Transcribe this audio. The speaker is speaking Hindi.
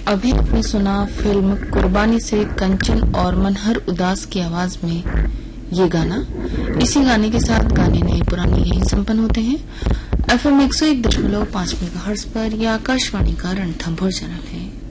अभी आपने सुना फिल्म कुर्बानी से कंचन और मनहर उदास की आवाज में ये गाना। इसी गाने के साथ गाने नए पुराने यही संपन्न होते हैं। FM 101.5 मेगाहर्ट्ज पर यह आकाशवाणी का रणथंभौर चैनल है।